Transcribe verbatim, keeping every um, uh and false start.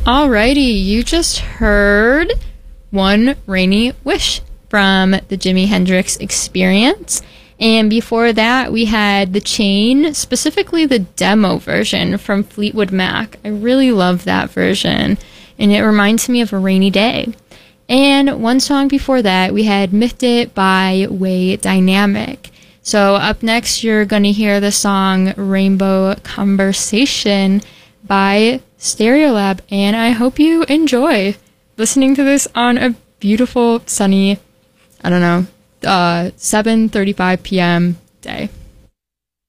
Alrighty, you just heard One Rainy Wish from the Jimi Hendrix Experience. And before that, we had The Chain, specifically the demo version from Fleetwood Mac. I really love that version, and it reminds me of a rainy day. And one song before that, we had Mythed It by Way Dynamic. So up next, you're going to hear the song Rainbow Conversation by Stereolab, and I hope you enjoy listening to this on a beautiful, sunny, I don't know, uh, seven thirty-five p.m. day.